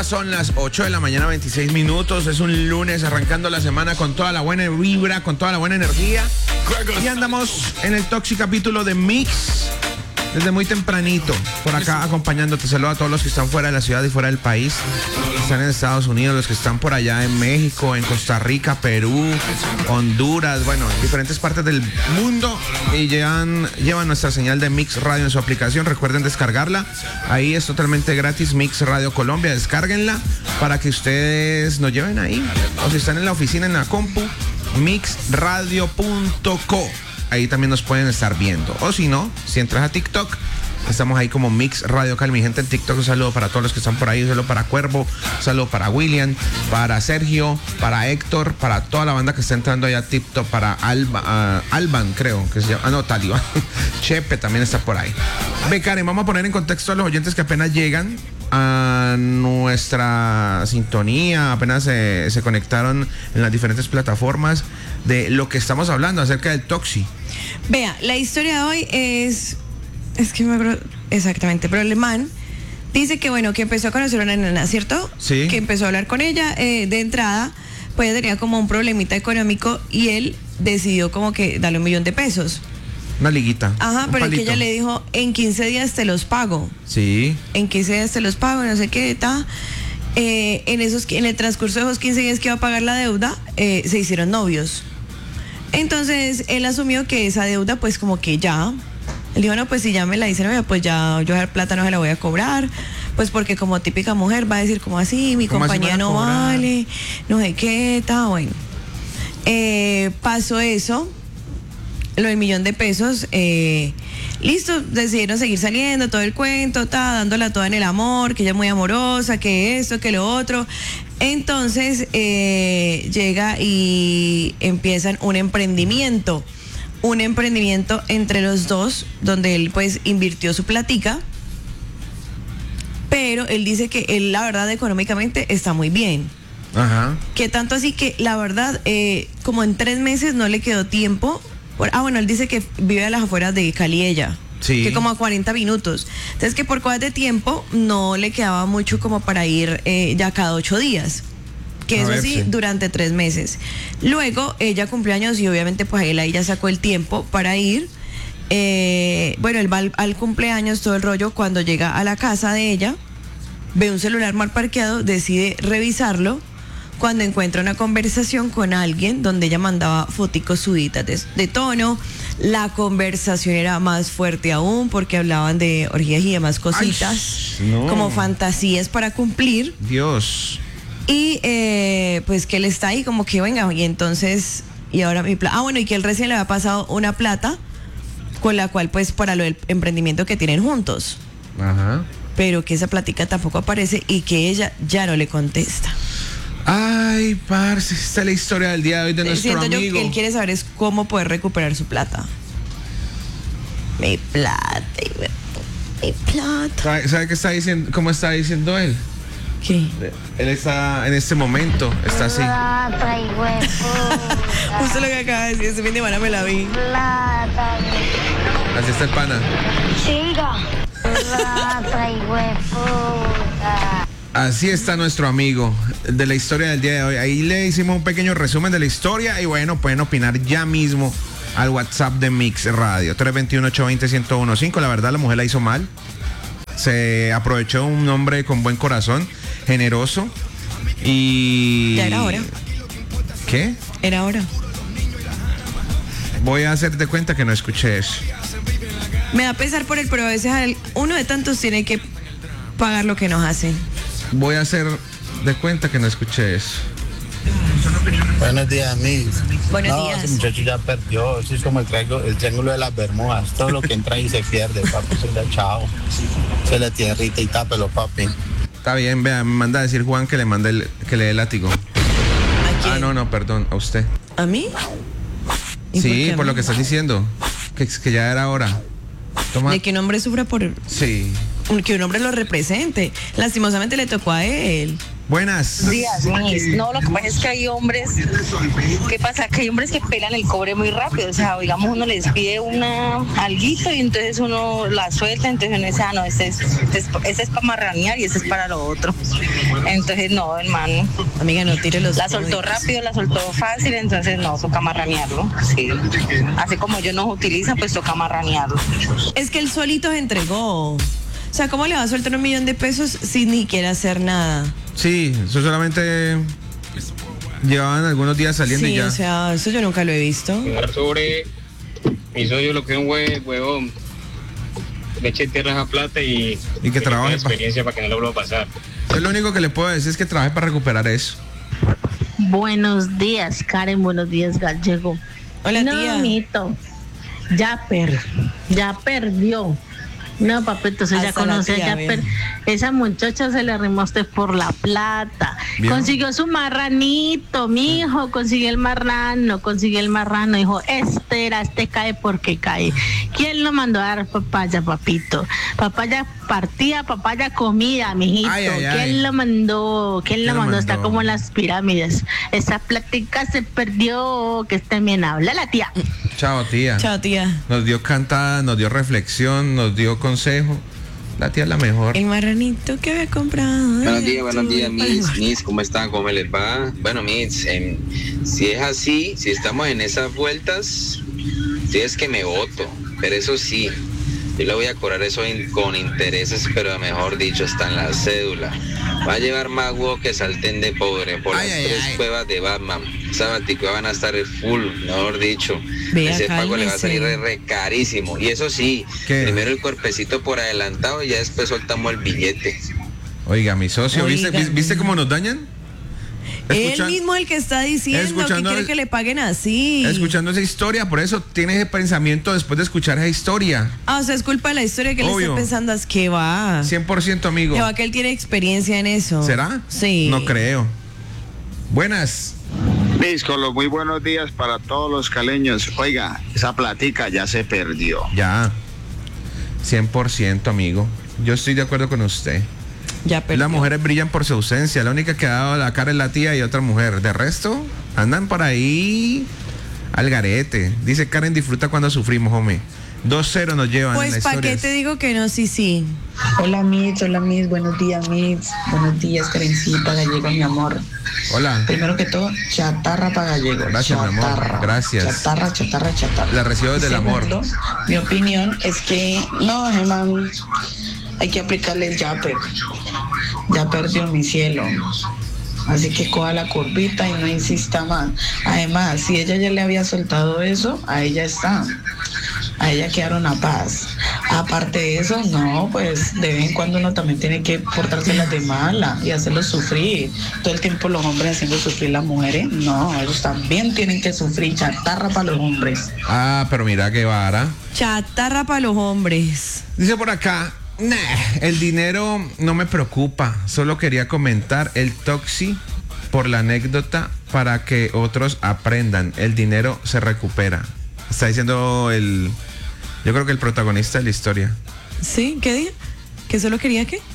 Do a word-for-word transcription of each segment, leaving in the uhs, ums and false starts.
son las ocho de la mañana, veintiséis minutos. Es un lunes arrancando la semana con toda la buena vibra, con toda la buena energía. Y andamos en el Toxi capítulo de Mix desde muy tempranito por acá acompañándote. Saludo a todos los que están fuera de la ciudad y fuera del país, los que están en Estados Unidos, los que están por allá en México, en Costa Rica, Perú, Honduras, bueno, en diferentes partes del mundo, y llevan, llevan nuestra señal de Mix Radio en su aplicación. Recuerden descargarla, ahí es totalmente gratis, Mix Radio Colombia. Descárguenla para que ustedes nos lleven ahí, o si están en la oficina, en la compu, mix radio punto co. Ahí también nos pueden estar viendo. O si no, si entras a TikTok, estamos ahí como Mix Radio Cal. Mi gente en TikTok, un saludo para todos los que están por ahí. Un saludo para Cuervo, un saludo para William, para Sergio, para Héctor, para toda la banda que está entrando allá a TikTok, para Alba, uh, Alban, creo que se llama. Ah, no, Talibán. Chepe también está por ahí. Ve, Karen, vamos a poner en contexto a los oyentes que apenas llegan a nuestra sintonía, apenas se, se conectaron en las diferentes plataformas, de lo que estamos hablando acerca del Toxi. Vea, la historia de hoy es, es que me acuerdo exactamente, pero el man dice que bueno, que empezó a conocer a una nena, ¿cierto? Sí. Que empezó a hablar con ella, eh, de entrada, pues ella tenía como un problemita económico y él decidió como que darle un millón de pesos. Una liguita. Ajá, pero es que ella le dijo, en quince días te los pago. Sí. En quince días te los pago, no sé qué, está. Eh, en esos, en el transcurso de esos quince días que iba a pagar la deuda, eh, se hicieron novios. Entonces, él asumió que esa deuda, pues como que ya. Él dijo, no, pues si ya me la hice novia, pues ya yo esa plata no se la voy a cobrar. Pues porque como típica mujer va a decir como así, mi compañía no vale, no sé qué, está bueno. Eh, pasó eso. Lo del millón de pesos, eh, listo, decidieron seguir saliendo, todo el cuento, está dándola toda en el amor, que ella es muy amorosa, que esto, que lo otro. Entonces eh, llega y empiezan un emprendimiento, un emprendimiento entre los dos, donde él pues invirtió su platica, pero él dice que él la verdad económicamente está muy bien. Ajá. Que tanto así que la verdad, eh, como en tres meses no le quedó tiempo. Por, ah, bueno, él dice que vive a las afueras de Cali ella. Sí. Que como a cuarenta minutos. Entonces que por cosas de tiempo no le quedaba mucho como para ir eh, ya cada ocho días. Que A eso ver, sí, sí, durante tres meses. Luego ella cumplió años y obviamente pues él ahí ya sacó el tiempo para ir. Eh, bueno, él va al, al cumpleaños, todo el rollo. Cuando llega a la casa de ella, ve un celular mal parqueado, decide revisarlo. Cuando encuentra una conversación con alguien donde ella mandaba foticos subidas de, de tono. La conversación era más fuerte aún porque hablaban de orgías y demás cositas. Ay, no. Como fantasías para cumplir. Dios. Y eh, pues que él está ahí como que venga, y entonces, y ahora mi plata. Ah, bueno, y que él recién le había pasado una plata con la cual pues para lo del emprendimiento que tienen juntos. Ajá. Pero que esa plática tampoco aparece y que ella ya no le contesta. Ay, parce, esta es la historia del día de hoy de nuestro Siento amigo. yo que él quiere saber es cómo poder recuperar su plata. Mi plata, mi plata. ¿Sabe, sabe qué está diciendo? ¿Cómo está diciendo él? ¿Qué? Él está en este momento, está así. Plata y hueputa. Justo lo que acaba de decir, ese fin de semana me la vi. Plata. Así está el pana. Siga. Plata y hueputa. Así está nuestro amigo de la historia del día de hoy. Ahí le hicimos un pequeño resumen de la historia y bueno, pueden opinar ya mismo al WhatsApp de Mix Radio, tres dos uno, ocho dos cero, uno cero uno cinco. La verdad, la mujer la hizo mal. Se aprovechó un hombre con buen corazón, generoso y... Ya era hora. ¿Qué? Era hora. Voy a hacerte cuenta que no escuché eso. Me da pesar por él, pero a veces el- uno de tantos tiene que pagar lo que nos hacen. Voy a hacer de cuenta que no escuché eso. Buenos días, amigos. Buenos no, días. ese muchacho ya perdió. Eso es como el triángulo, el triángulo de las Bermudas. Todo lo que entra y se pierde, papi. Se le chao. Se le tierrita y tápelo, papi. Está bien, vea, me manda a decir Juan que le mande el, que le dé el látigo. ¿A quién? Ah, no, no, perdón, a usted. ¿A mí? ¿Y Sí, qué a por mí? lo que estás diciendo. Que, que ya era hora. Toma. De que un hombre sufra por... Sí. Que un hombre lo represente. Lastimosamente le tocó a él. Buenas. Días, mis. No, lo que pasa es que hay hombres, ¿qué pasa? Que hay hombres que pelan el cobre muy rápido, o sea, digamos, uno les pide una alguito y entonces uno la suelta, entonces uno dice, ah, no, ese es, ese es, ese es para marranear y ese es para lo otro. Entonces, no, hermano. Amiga, no tire los La soltó códigos. rápido, la soltó fácil, entonces no, toca marranearlo, sí. Así como ellos nos utilizan, pues toca marranearlo. Es que él solito se entregó. O sea, ¿cómo le va a soltar un millón de pesos sin ni siquiera hacer nada? Sí, eso solamente llevaban algunos días saliendo Sí, y ya. o sea, eso yo nunca lo he visto. Hablar sobre mi socio, lo que es un hue- huevón. Le eche tierra a esa plata y, Y que trabaje pa- experiencia para que no lo vuelva a pasar. Yo lo único que le puedo decir es que trabaje para recuperar eso. Buenos días, Karen. Buenos días, Gallego. Hola, no, tía. Mito, ya per, ya perdió. No, papito, usted ya Hasta la conoce, tía, ya bien. per, esa muchacha se le arrimó a usted por la plata. Bien. Consiguió su marranito, mijo, consiguió el marrano, consiguió el marrano, dijo, este era, este cae porque cae. ¿Quién lo mandó a dar papaya, papito? Papaya partida, papaya comida, mijito. Ay, ay, ay. ¿Quién lo mandó? ¿Quién lo ¿Quién lo mandó? Está mandó? como en las pirámides. Esa plática se perdió, que está bien, habla la tía. Chao, tía. Chao, tía. Nos dio cantada, nos dio reflexión, nos dio consejo. La tía es la mejor. El marranito que había comprado. Buenos días, buenos Tú, días, mis, para- mis, ¿cómo están? ¿Cómo les va? Bueno, mis, em, si es así, si estamos en esas vueltas, sí es que me voto, pero eso sí, yo le voy a cobrar eso in- con intereses, pero mejor dicho, está en la cédula. Va a llevar más huevo que salten de pobre por Ay, las ay, tres ay. cuevas de Batman. Esas baticuevas van a estar full, mejor dicho. Vea, Ese pago le va a salir cálmese. re, re carísimo. Y eso sí, ¿Qué? primero el cuerpecito por adelantado y ya después soltamos el billete. Oiga, mi socio, ¿viste, Oiga. vi- ¿viste cómo nos dañan? Él Escuchan- mismo el que está diciendo que escuchando quiere el- que le paguen así. Escuchando esa historia, por eso tiene ese pensamiento después de escuchar esa historia. Ah, o sea, es culpa de la historia que le Obvio. está pensando, es que va. cien por ciento amigo. Que va que él tiene experiencia en eso. ¿Será? Sí. No creo. Buenas. Díscolo, muy buenos días para todos los caleños. Oiga, esa platica ya se perdió. Ya. cien por ciento amigo. Yo estoy de acuerdo con usted. Ya perdió. Las mujeres brillan por su ausencia. La única que ha dado la cara es la tía y otra mujer. De resto, andan por ahí al garete. Dice Karen, disfruta cuando sufrimos, hombre. dos cero nos llevan en Pues, la ¿para historia. qué te digo que no? Sí, sí. Hola Mitch, hola Mitch, buenos días Mitch, buenos días Karencita, Gallego, mi amor. Hola. Primero que todo, chatarra para Gallego. Gracias, mi amor, chatarra. gracias. Chatarra, chatarra, chatarra. La recibo desde el amor. Segundo, mi opinión es que, no, Germán, hay que aplicarle el yaper. Ya perdió mi cielo. Así que coja la curvita y no insista más. Además, si ella ya le había soltado eso, a ella está. A ella quedaron a paz. Aparte de eso, no, pues de vez en cuando uno también tiene que portárselas de mala y hacerlos sufrir. Todo el tiempo los hombres haciendo sufrir las mujeres. No, ellos también tienen que sufrir. Chatarra para los hombres. Ah, pero mira qué vara. Chatarra para los hombres. Dice por acá, nah, el dinero no me preocupa. Solo quería comentar el toxi por la anécdota para que otros aprendan. El dinero se recupera. Está diciendo el... Yo creo que el protagonista de la historia. ¿Sí? ¿Qué día? ¿Que solo quería qué?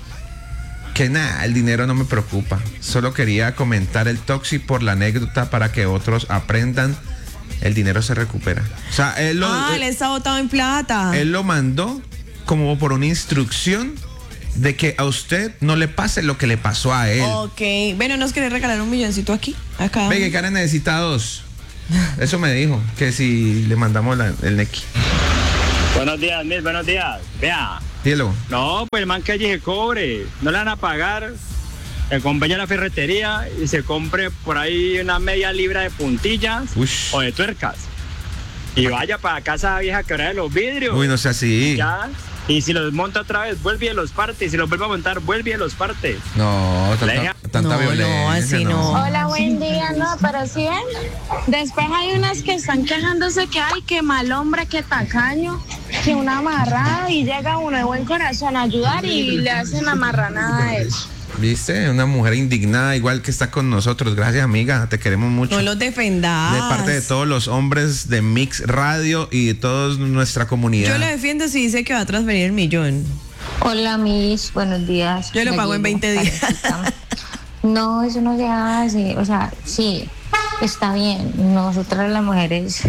Que nada, el dinero no me preocupa. Solo quería comentar el toxi por la anécdota para que otros aprendan. El dinero se recupera. O sea, él lo, Ah, él, él está botado en plata. él lo mandó como por una instrucción de que a usted no le pase lo que le pasó a él. Ok. Bueno, ¿nos querés regalar un milloncito aquí? Acá. Ve que Karen necesita dos. Eso me dijo, que si le mandamos la- el nequi. Buenos días, mis, buenos días. Vea. Díelo. No, pues el man que allí se cobre, no le van a pagar. Se acompaña a la ferretería y se compre por ahí una media libra de puntillas Ush. o de tuercas. Y vaya para casa vieja que de los vidrios. Uy, no sea así. Ya. Y si los monta otra vez, vuelve y los parte. Y si los vuelve a montar, vuelve y los parte. No, tanta, Leia. tanta No, no, violencia. así no. Hola, buen día, no, pero sí ven. Después hay unas que están quejándose que ay, qué mal hombre, qué tacaño, que una amarrada y llega uno de buen corazón a ayudar y le hacen la marranada a él. ¿Viste? Una mujer indignada, igual que está con nosotros. Gracias, amiga. Te queremos mucho. No los defendas. De parte de todos los hombres de Mix Radio y de toda nuestra comunidad. Yo lo defiendo si dice que va a transferir el millón. Hola, mis, buenos días. Yo lo pago en veinte días. Karencita. No, eso no se hace. O sea, sí, está bien. Nosotras las mujeres,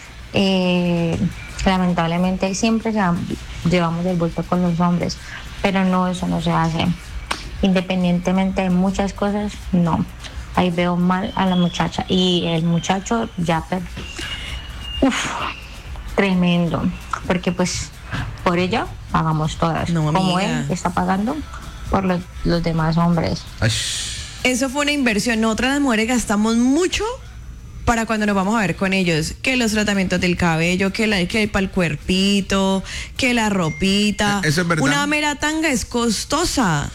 eh, lamentablemente, siempre llevamos el vuelto con los hombres, pero no, eso no se hace. Independientemente de muchas cosas, no. Ahí veo mal a la muchacha. Y el muchacho, ya, pero, uf, tremendo. Porque pues, por ella pagamos todas. No, como amiga. él está pagando por los, los demás hombres. Ay, Eso fue una inversión. Nosotras las mujeres gastamos mucho para cuando nos vamos a ver con ellos. Que los tratamientos del cabello, que, la, que para el cuerpito, que la ropita. Eh, eso es verdad. Una mera tanga es costosa.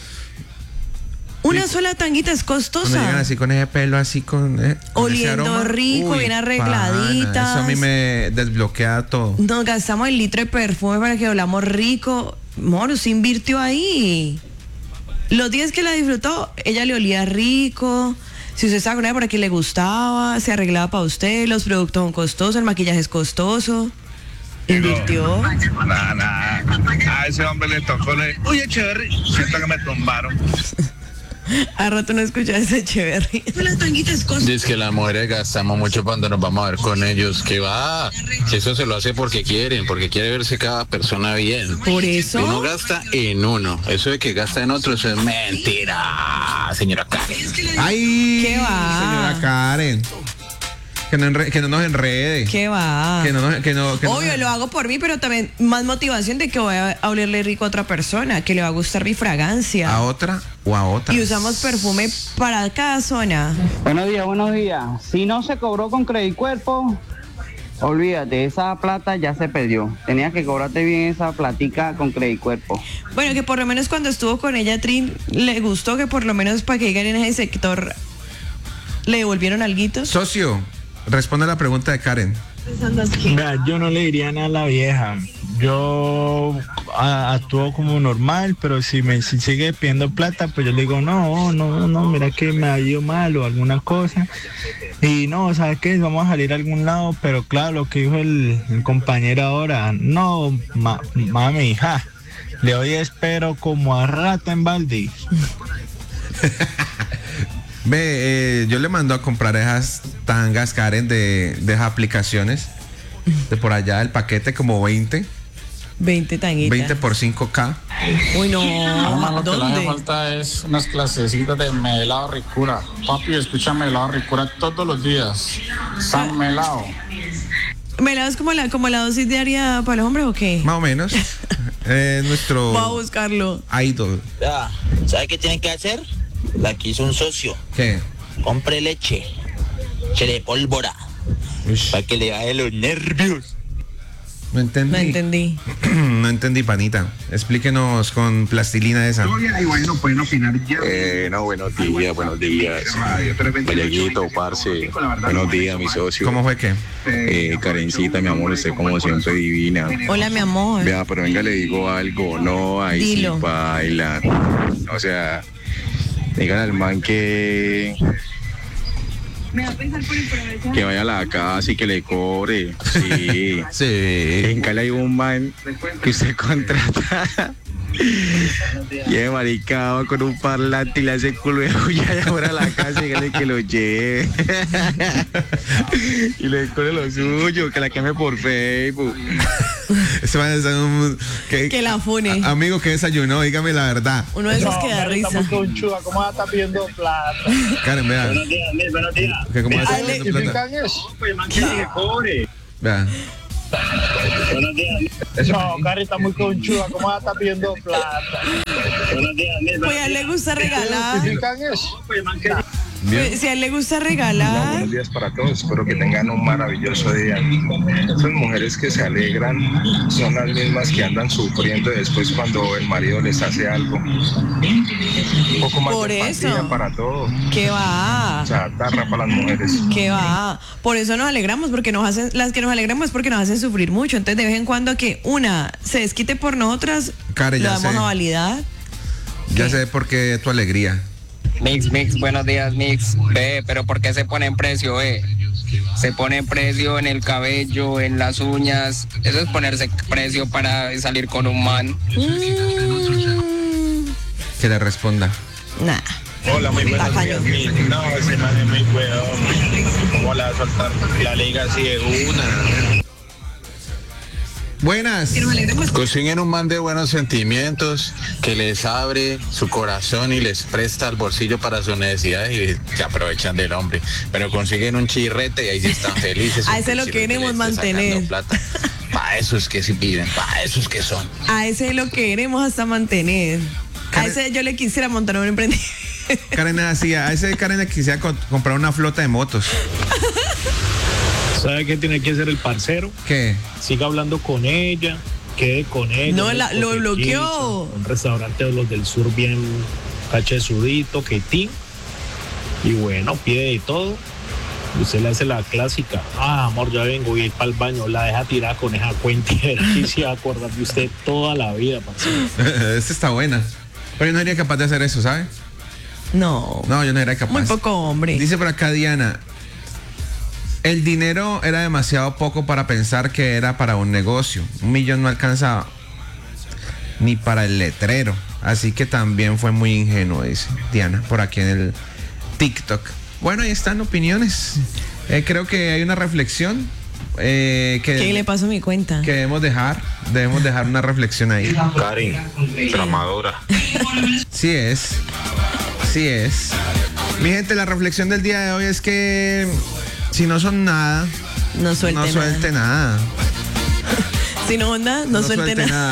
Una Sí. sola tanguita es cuando costosa. llegan así con ese pelo, así con... eh, con ese Oliendo aroma. rico, Uy, bien arregladitas. pana, eso a mí me desbloquea todo. Nos gastamos el litro de perfume para que olamos rico. Moro, se invirtió ahí. Los días que la disfrutó, ella le olía rico. Si usted estaba con ella porque le gustaba, se arreglaba para usted, los productos son costosos, el maquillaje es costoso. Invirtió. Nada, nada. A ese hombre le tocó, le... Oye, Cherry, siento que me tumbaron. A rato no escuchaba ese Echeverry. La tanguita es costosa. Dice que las mujeres gastamos mucho cuando nos vamos a ver con ellos. Que va, si eso se lo hace porque quieren, porque quiere verse cada persona bien. Por eso. Uno gasta en uno. Eso de que gasta en otro, eso es mentira, señora Karen. Ay, ¿Qué va? señora Karen. Que no, enre- que no nos enrede. ¿Qué va? Que no, nos- que no, que no- Obvio, lo hago por mí, pero también más motivación de que voy a a olerle rico a otra persona, que le va a gustar mi fragancia. ¿A otra o a otra? Y usamos perfume para cada zona. Buenos días, buenos días. Si no se cobró con Credit Cuerpo, olvídate, esa plata ya se perdió. Tenías que cobrarte bien esa platica con Credit Cuerpo. Bueno, que por lo menos cuando estuvo con ella, Trin, le gustó que por lo menos para que digan en ese sector le devolvieron alguitos. Socio, responde a la pregunta de Karen. Vea, yo no le diría nada a la vieja. Yo a- actúo como normal, pero si me si sigue pidiendo plata, pues yo le digo, no, no, no, mira que me ha ido mal o alguna cosa. Y no, ¿sabes qué? Vamos a salir a algún lado, pero claro, lo que dijo el, el compañero ahora, no, ma- mami, ja, le doy espero como a rata en balde. Ve, eh, yo le mando a comprar esas tangas, Karen, de, de esas aplicaciones. De por allá, el paquete como veinte. veinte tanguitas. veinte por cinco K. Uy, no. Además, lo que le hace ¿Dónde? falta es unas clasecitas de melado ricura. Papi, escucha melado ricura todos los días. San melado. ¿Melado es como la, como la dosis diaria para los hombres o qué? Más o menos. Eh, nuestro Voy a buscarlo. idol. Ya, ¿sabe qué tienen que hacer? La que hizo un socio. ¿Qué? Compre leche. Chile pólvora. Para que le baje los nervios. No entendí. No entendí. No entendí, panita. Explíquenos con plastilina esa. Y bueno, pueden opinar ya. Eh, no, buenos días, buenos días. Vallaguito, parce. Buenos días, mi socio. ¿Cómo fue qué? Eh, Karencita, mi amor, usted como siempre divina. Hola, mi amor. Vea, pero venga, le digo algo. No, ahí Dilo. sí baila. O sea, digan al man que que vaya a la casa y que le cobre. Sí. Sí. En Cali hay un man que usted contrata. Y es maricado con un parlante y le hace culo de bulla y ahora a la casa y dígale que lo lleve. Y le corre lo suyo, que la queme por Facebook. Ese man es un- que, Que la fune. a- amigo que desayunó, dígame la verdad. Uno de esos que da risa. ¿Cómo va a estar pidiendo plata? Karen, vea. Buenos días, Mil, buenos días. Que como Mira, hace Ale, pidiendo plata. eso? Pues, man, que se cobre. Vea. Buenos días. No, Cari está muy conchuda, ¿cómo va a estar pidiendo plata? Buenos días, Mil. Pues a él le gusta regalar. ¿Justifican eso? Pues, man, que Pues, si a él le gusta regalar. Buenos días para todos, espero que tengan un maravilloso día. Esas mujeres que se alegran son las mismas que andan sufriendo después cuando el marido les hace algo. Un poco más Por de empatía eso. para todo. ¿Qué va? Chatarra para las mujeres. ¿Qué va? Por eso nos alegramos, porque nos hacen, las que nos alegramos es porque nos hacen sufrir mucho. Entonces, de vez en cuando que una se desquite por nosotras, Karen, lo ya damos sé. a validar. Ya sé por qué tu alegría. Mix, Mix, buenos días, Mix. Ve, pero ¿por qué se pone en precio, ve? Se pone en precio en el cabello, en las uñas. Eso es ponerse precio para salir con un man. Que le responda. Nah. Hola, muy buenos días. Mi- No, ese man es muy weón. ¿Cómo la va a soltar la liga así de una? Buenas. Consiguen un man de buenos sentimientos que les abre su corazón y les presta el bolsillo para sus necesidades y se aprovechan del hombre. Pero consiguen un chirrete y ahí sí están felices. A ese lo queremos mantener. Para eso es que sí viven, para eso es que son. A ese lo queremos hasta mantener. A ese yo le quisiera montar un emprendimiento. Karen así, a ese Karen le quisiera co- comprar una flota de motos. ¿Sabe qué tiene que hacer el parcero? ¿Qué? Siga hablando con ella, quede con ella. No, la- lo bloqueó. Un restaurante de los del sur bien cachezudito, quetín. Y bueno, pide de todo. Usted le hace la clásica. Ah, amor, ya vengo, voy a ir para el baño. La deja tirada con esa cuenta y se va a acordar de usted toda la vida, parcero. Esta está buena. Pero yo no sería capaz de hacer eso, ¿sabe? No. No, yo no era capaz. Muy poco hombre. Dice por acá Diana, el dinero era demasiado poco para pensar que era para un negocio. Un millón no alcanzaba ni para el letrero. Así que también fue muy ingenuo, dice Diana, por aquí en el TikTok. Bueno, ahí están opiniones. Eh, creo que hay una reflexión. Eh, que, ¿Qué le pasó a mi cuenta? Que debemos dejar, debemos dejar una reflexión ahí. Karen, tramadora. Sí es, sí es. Mi gente, la reflexión del día de hoy es que si no son nada, no suelte, no suelte nada. nada. Si no onda, no, No suelte, suelte nada. nada.